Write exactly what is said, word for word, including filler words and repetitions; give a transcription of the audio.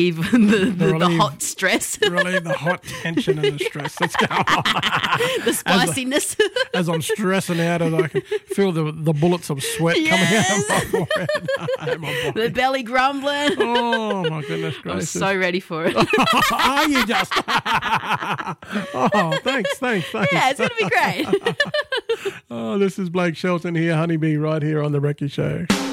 Even the, the, the relieve- hot stress, Relieve the hot tension and the stress that's going on. the spiciness. As I'm stressing out, and I can feel the, the bullets of sweat Yes. coming out of my forehead. and my body. The belly grumbling. Oh, my goodness I'm gracious. so ready for it. Are you just? Oh, thanks, thanks, thanks. Yeah, it's going to be great. Oh, this is Blake Shelton here, Honeybee, right here on The Brekkie Show.